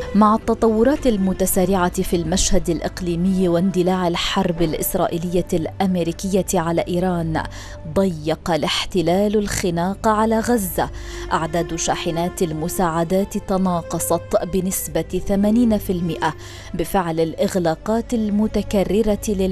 مع التطورات المتسارعة في المشهد الإقليمي واندلاع الحرب الإسرائيلية الأمريكية على إيران، ضيق الاحتلال الخناق على غزة. أعداد شاحنات المساعدات تناقصت بنسبة 80% بفعل الإغلاقات المتكررة